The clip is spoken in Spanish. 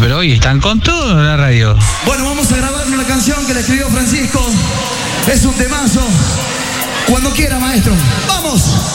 pero hoy están con todo en la radio. Bueno, vamos a grabar una canción que le escribió Francisco. Es un temazo. Cuando quiera, maestro. ¡Vamos!